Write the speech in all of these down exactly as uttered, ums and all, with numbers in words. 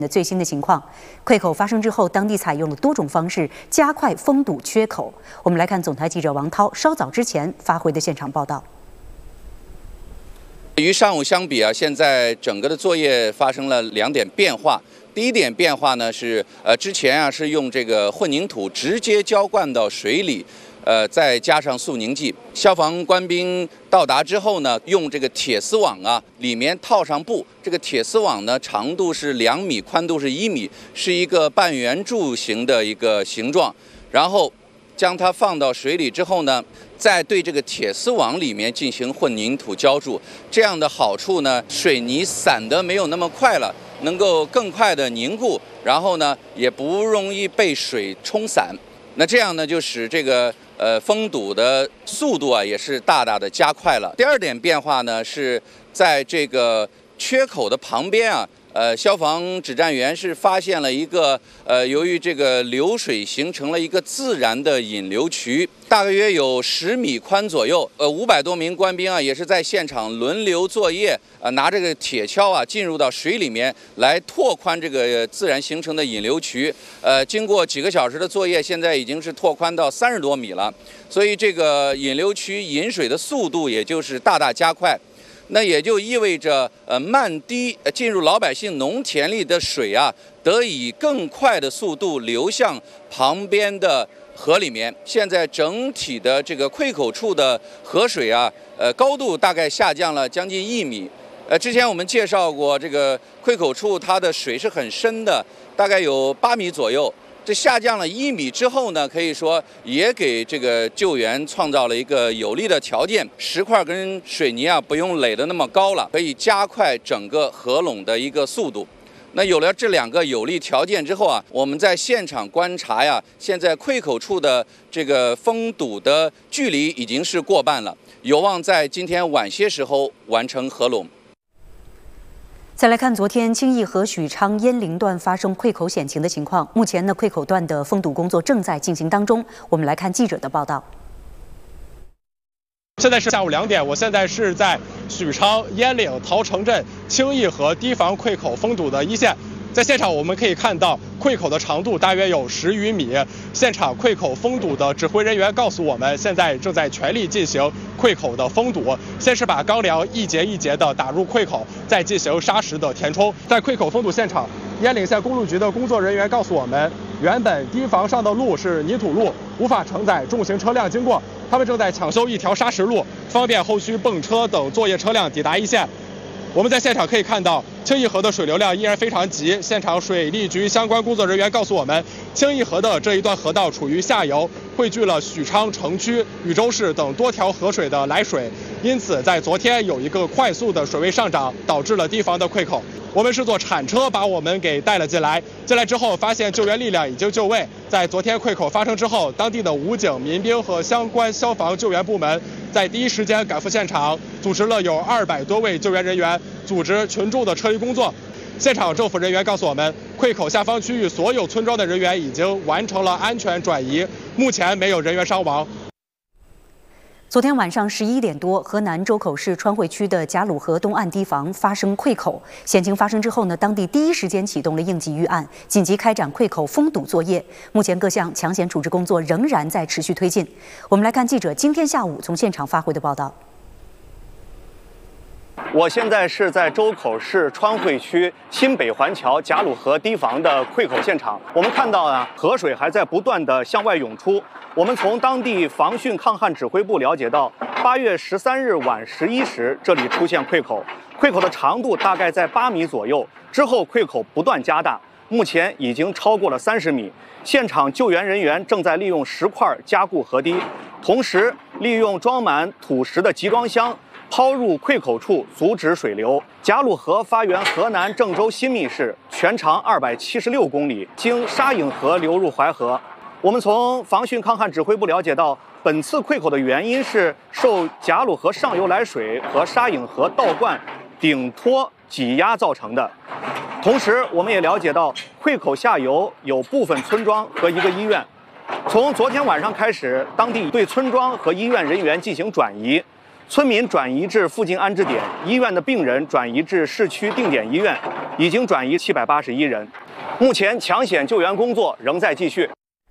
的最新的情况，溃口发生之后，当地采用了多种方式加快封堵缺口。我们来看总台记者王涛稍早之前发回的现场报道。 与上午相比啊，现在整个的作业发生了两点变化。第一点变化呢是，呃，之前啊是用这个混凝土直接浇灌到水里。 呃，再加上速凝剂，消防官兵到达之后呢，用这个铁丝网啊，里面套上布。这个铁丝网呢，长度是两米，宽度是一米，是一个半圆柱形的一个形状。然后将它放到水里之后呢，再对这个铁丝网里面进行混凝土浇筑。这样的好处呢，水泥散得没有那么快了，能够更快的凝固，然后呢，也不容易被水冲散。那这样呢，就使这个。 呃，封堵的速度啊，也是大大的加快了。第二点变化呢，是在这个缺口的旁边啊，呃，消防指战员是发现了一个呃，由于这个流水形成了一个自然的引流渠，大约有十米宽左右。呃，五百多名官兵啊，也是在现场轮流作业，呃，拿这个铁锹啊，进入到水里面来拓宽这个自然形成的引流渠。呃，经过几个小时的作业，现在已经是拓宽到三十多米了。 所以这个引流渠引水的速度也就是大大加快，那也就意味着呃慢滴进入老百姓农田里的水啊，得以更快的速度流向旁边的河里面。现在整体的这个溃口处的河水啊，呃高度大概下降了将近一米。呃，之前我们介绍过，这个溃口处它的水是很深的，大概有八米左右。 这下降了一米之后呢，可以说也给这个救援创造了一个有利的条件。石块跟水泥啊，不用垒得那么高了，可以加快整个合拢的一个速度。那有了这两个有利条件之后啊，我们在现场观察呀，现在溃口处的这个封堵的距离已经是过半了，有望在今天晚些时候完成合拢。 再来看昨天青义和许昌鄢陵段发生溃口险情的情况，目前呢溃口段的封堵工作正在进行当中。我们来看记者的报道。 现在是下午两点，我现在是在许昌鄢陵陶城镇青义河堤防溃口封堵的一线。 在现场我们可以看到，溃口的长度大约有十余米。现场溃口封堵的指挥人员告诉我们，现在正在全力进行溃口的封堵。先是把钢梁一节一节的打入溃口，再进行砂石的填充。在溃口封堵现场，鄢陵县公路局的工作人员告诉我们，原本堤防上的路是泥土路，无法承载重型车辆经过，他们正在抢修一条砂石路，方便后续泵车等作业车辆抵达一线。 我们在现场可以看到，青义河的水流量依然非常急。现场水利局相关工作人员告诉我们，青义河的这一段河道处于下游，汇聚了许昌城区、禹州市等多条河水的来水，因此在昨天有一个快速的水位上涨，导致了堤防的溃口。我们是坐铲车把我们给带了进来，进来之后发现救援力量已经就位。在昨天溃口发生之后，当地的武警、民兵和相关消防救援部门在第一时间赶赴现场，组织了有二百多位救援人员。 组织群众的撤离工作。现场政府人员告诉我们，溃口下方区域所有村庄的人员已经完成了安全转移，目前没有人员伤亡。 昨天晚上十一点多，河南周口市川汇区的贾鲁河东岸堤防发生溃口。险情发生之后呢，当地第一时间启动了应急预案，紧急开展溃口封堵作业。目前各项抢险处置工作仍然在持续推进。我们来看记者今天下午从现场发回的报道。 我现在是在周口市川汇区新北环桥贾鲁河堤防的溃口现场。我们看到啊，河水还在不断的向外涌出。我们从当地防汛抗旱指挥部了解到，八月十三日晚十一时，这里出现溃口，溃口的长度大概在八米左右。之后溃口不断加大，目前已经超过了三十米。现场救援人员正在利用石块加固河堤，同时利用装满土石的集装箱。 抛入溃口处，阻止水流。贾鲁河发源河南郑州新密市，全长二百七十六公里，经沙颍河流入淮河。我们从防汛抗旱指挥部了解到，本次溃口的原因是受贾鲁河上游来水和沙颍河倒灌、顶托挤压造成的。同时，我们也了解到，溃口下游有部分村庄和一个医院。从昨天晚上开始，当地对村庄和医院人员进行转移。 村民转移至附近安置点，医院的病人转移至市区定点医院，已经转移七百八十一人。目前抢险救援工作仍在继续。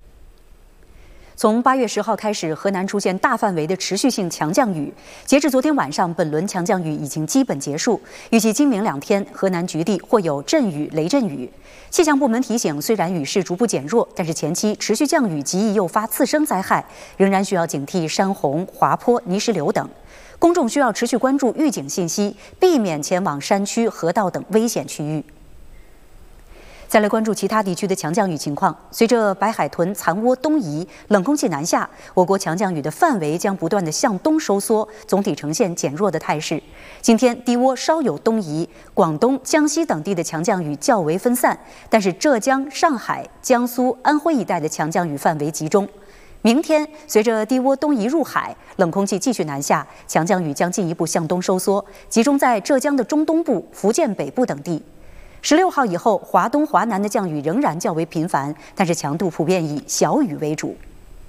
从八月十号开始，河南出现大范围的持续性强降雨。截至昨天晚上，本轮强降雨已经基本结束。预计今明两天，河南局地或有阵雨、雷阵雨。气象部门提醒，虽然雨势逐步减弱，但是前期持续降雨极易诱发次生灾害，仍然需要警惕山洪、滑坡、泥石流等。公众需要持续关注预警信息，避免前往山区、河道等危险区域。再来关注其他地区的强降雨情况。随着白海豚残涡东移，冷空气南下，我国强降雨的范围将不断的向东收缩，总体呈现减弱的态势。今天低涡稍有东移，广东、江西等地的强降雨较为分散，但是浙江、上海、江苏、安徽一带的强降雨范围集中。明天随着低涡东移入海，冷空气继续南下，强降雨将进一步向东收缩，集中在浙江的中东部、福建北部等地。十六号以后，华东、华南的降雨仍然较为频繁，但是强度普遍以小雨为主。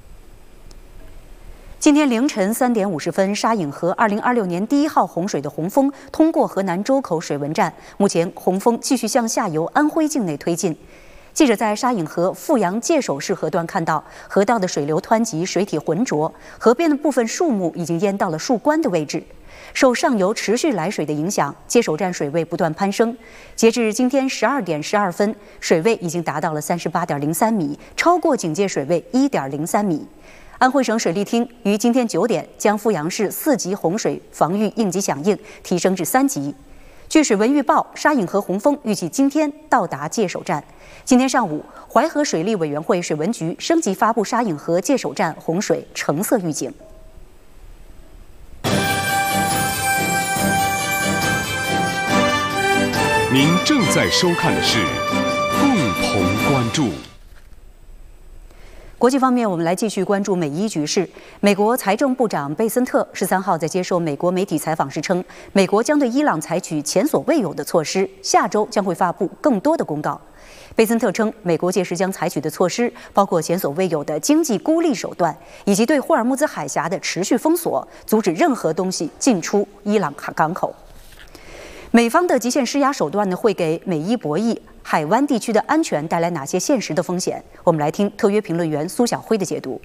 今天凌晨三点五十分，沙引河二零二六年第一号洪水的洪峰通过河南周口水文站，目前洪峰继续向下游安徽境内推进。记者在沙引河富阳界首市河段看到，河道的水流湍急，水体浑浊，河边的部分树木已经淹到了树冠的位置。受上游持续来水的影响，界首站水位不断攀升。截至今天十二点十二分，水位已经达到了三十八点零三米，超过警戒水位一点零三米。安徽省水利厅于今天九点将富阳市四级洪水防御应急响应提升至三级。据水文预报，沙引河洪峰预计今天到达界首站。今天上午，淮河水利委员会水文局升级发布沙引河界首站洪水橙色预警。 您正在收看的是共同关注。 国际方面，我们来继续关注美伊局势。美国财政部长贝森特十三号在接受美国媒体采访时称，美国将对伊朗采取前所未有的措施，下周将会发布更多的公告。贝森特称，美国届时将采取的措施包括前所未有的经济孤立手段，以及对霍尔木兹海峡的持续封锁，阻止任何东西进出伊朗港口。美方的极限施压手段呢，会给美伊博弈、海湾地区的安全带来哪些现实的风险？我们来听特约评论员苏晓辉的解读。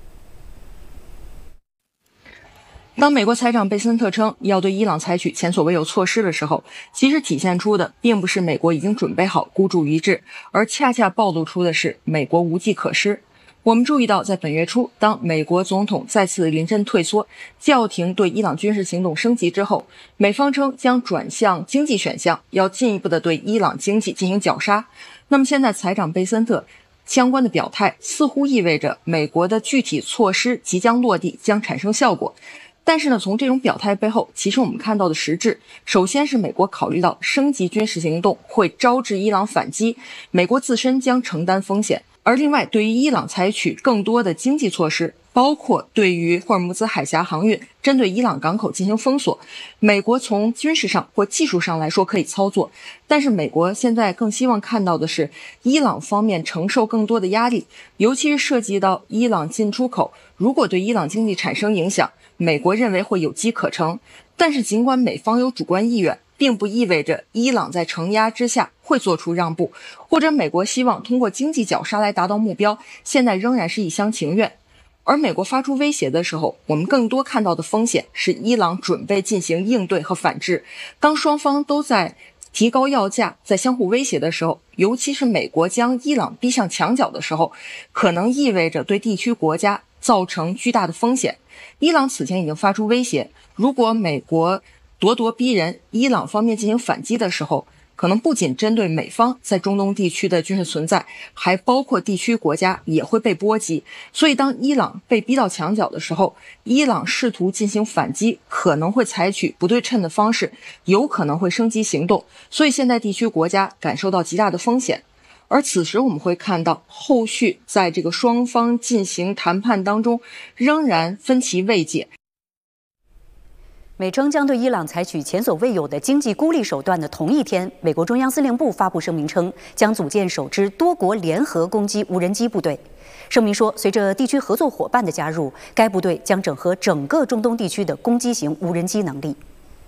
当美国财长贝森特称要对伊朗采取前所未有措施的时候，其实体现出的并不是美国已经准备好孤注一掷，而恰恰暴露出的是美国无计可施。我们注意到，在本月初，当美国总统再次临阵退缩，叫停对伊朗军事行动升级之后，美方称将转向经济选项，要进一步的对伊朗经济进行绞杀。那么现在财长贝森特相关的表态，似乎意味着美国的具体措施即将落地，将产生效果。但是呢，从这种表态背后，其实我们看到的实质，首先是美国考虑到升级军事行动会招致伊朗反击，美国自身将承担风险。而另外，对于伊朗采取更多的经济措施，包括对于霍尔木兹海峡航运、针对伊朗港口进行封锁，美国从军事上或技术上来说可以操作，但是美国现在更希望看到的是伊朗方面承受更多的压力，尤其是涉及到伊朗进出口，如果对伊朗经济产生影响，美国认为会有机可乘。但是尽管美方有主观意愿，并不意味着伊朗在承压之下会做出让步，或者美国希望通过经济绞杀来达到目标，现在仍然是一厢情愿。而美国发出威胁的时候，我们更多看到的风险是伊朗准备进行应对和反制。当双方都在提高要价，在相互威胁的时候，尤其是美国将伊朗逼向墙角的时候，可能意味着对地区国家造成巨大的风险。伊朗此前已经发出威胁，如果美国咄咄逼人，伊朗方面进行反击的时候，可能不仅针对美方在中东地区的军事存在，还包括地区国家也会被波及。所以当伊朗被逼到墙角的时候，伊朗试图进行反击，可能会采取不对称的方式，有可能会升级行动。所以现在地区国家感受到极大的风险。而此时我们会看到，后续在这个双方进行谈判当中，仍然分歧未解。 美称将对伊朗采取前所未有的经济孤立手段的同一天，美国中央司令部发布声明称，将组建首支多国联合攻击无人机部队。 声明说，随着地区合作伙伴的加入，该部队将整合整个中东地区的攻击型无人机能力。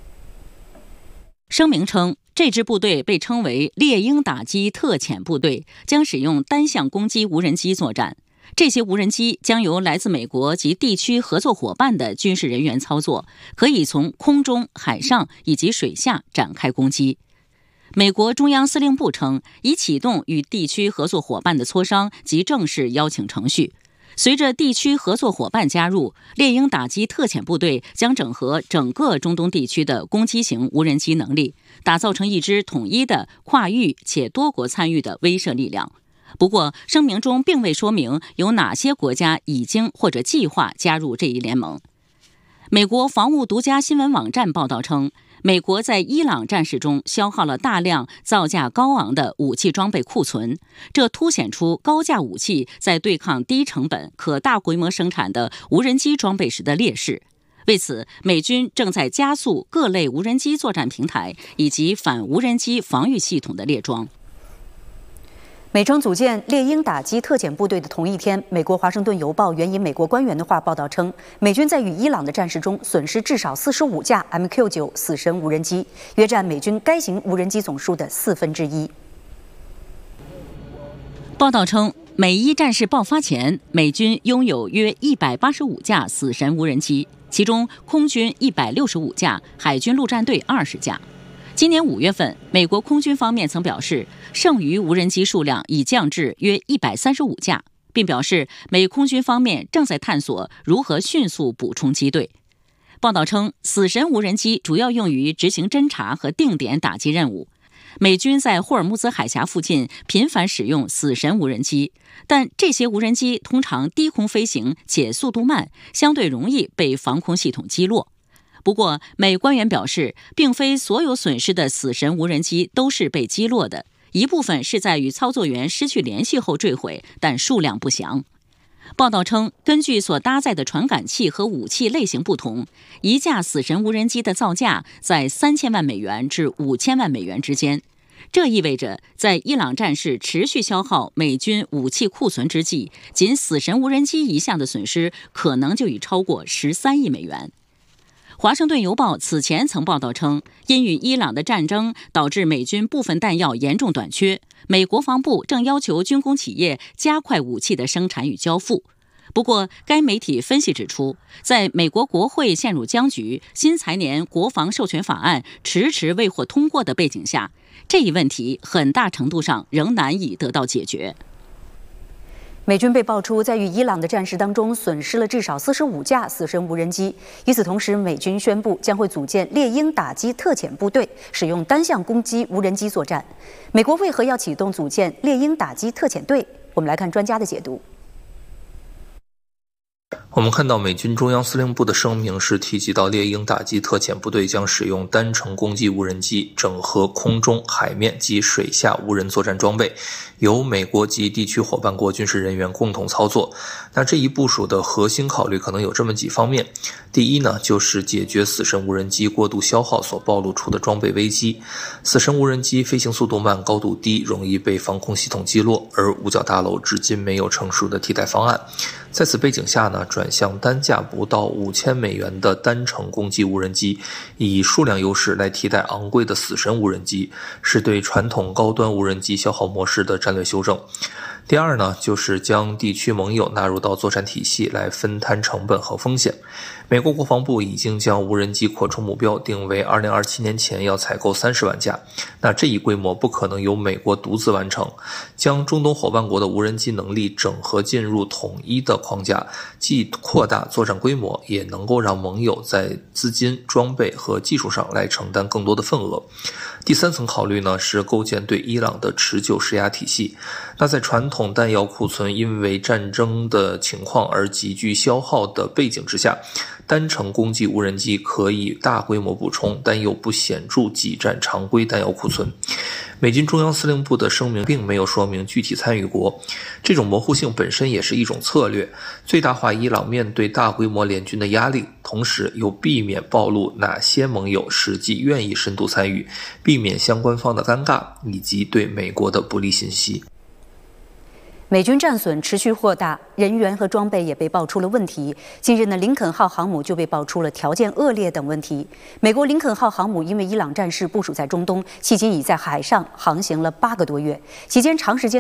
声明称，这支部队被称为猎鹰打击特遣部队，将使用单向攻击无人机作战。这些无人机将由来自美国及地区合作伙伴的军事人员操作，可以从空中、海上以及水下展开攻击。美国中央司令部称，已启动与地区合作伙伴的磋商及正式邀请程序。随着地区合作伙伴加入，猎鹰打击特遣部队将整合整个中东地区的攻击型无人机能力，打造成一支统一的、跨域且多国参与的威慑力量。不过，声明中并未说明有哪些国家已经或者计划加入这一联盟。美国防务独家新闻网站报道称，美国在伊朗战事中消耗了大量造价高昂的武器装备库存，这凸显出高价武器在对抗低成本、可大规模生产的无人机装备时的劣势。为此，美军正在加速各类无人机作战平台以及反无人机防御系统的列装。 美称组建猎鹰打击特遣部队的同一天，美国《华盛顿邮报》援引美国官员的话报道称，美军在与伊朗的战事中损失至少四十五架 M Q 九 死神无人机，约占美军该型无人机总数的四分之一。 报道称，美伊战事爆发前，美军拥有约一百八十五架死神无人机，其中空军一百六十五架，海军陆战队二十架。今年五月份，美国空军方面曾表示，剩余无人机数量已降至约一百三十五架，并表示美空军方面正在探索如何迅速补充机队。报道称，死神无人机主要用于执行侦察和定点打击任务。美军在霍尔木兹海峡附近频繁使用死神无人机，但这些无人机通常低空飞行且速度慢，相对容易被防空系统击落。不过，美官员表示，并非所有损失的死神无人机都是被击落的，一部分是在与操作员失去联系后坠毁，但数量不详。报道称，根据所搭载的传感器和武器类型不同，一架死神无人机的造价在三千万美元至五千万美元之间。这意味着，在伊朗战事持续消耗美军武器库存之际，仅死神无人机一项的损失可能就已超过十三亿美元。华盛顿邮报此前曾报道称，因与伊朗的战争导致美军部分弹药严重短缺，美国防部正要求军工企业加快武器的生产与交付。不过，该媒体分析指出，在美国国会陷入僵局、新财年国防授权法案迟迟未获通过的背景下，这一问题很大程度上仍难以得到解决。 美军被爆出在与伊朗的战事当中损失了至少四十五架死神无人机。与此同时，美军宣布将会组建猎鹰打击特遣部队，使用单向攻击无人机作战。美国为何要启动组建猎鹰打击特遣队？我们来看专家的解读。 我们看到美军中央司令部的声明是提及到猎鹰打击特遣部队将使用单程攻击无人机，整合空中、海面及水下无人作战装备，由美国及地区伙伴国军事人员共同操作。那这一部署的核心考虑可能有这么几方面。第一呢，就是解决死神无人机过度消耗所暴露出的装备危机。死神无人机飞行速度慢、高度低，容易被防空系统击落，而五角大楼至今没有成熟的替代方案。在此背景下呢，转向单价不到五千美元的单程攻击无人机，以数量优势来替代昂贵的死神无人机，是对传统高端无人机消耗模式的战略修正。第二呢，就是将地区盟友纳入到作战体系来分摊成本和风险。美国国防部已经将无人机扩充目标定为二零二七年前要采购三十万架，那这一规模不可能由美国独自完成。将中东伙伴国的无人机能力整合进入统一的框架，既扩大作战规模，也能够让盟友在资金、装备和技术上来承担更多的份额。第三层考虑呢，是构建对伊朗的持久施压体系。那在传统弹药库存因为战争的情况而急剧消耗的背景之下，单程攻击无人机可以大规模补充，但又不显著挤占常规弹药库存。美军中央司令部的声明并没有说明具体参与国，这种模糊性本身也是一种策略，最大化伊朗面对大规模联军的压力，同时又避免暴露哪些盟友实际愿意深度参与，避免相关方的尴尬以及对美国的不利信息。 美军战损持续扩大，人员和装备也被爆出了问题。近日呢，林肯号航母就被爆出了条件恶劣等问题。美国林肯号航母因为伊朗战事部署在中东，迄今已在海上航行了八个多月，期间长时间。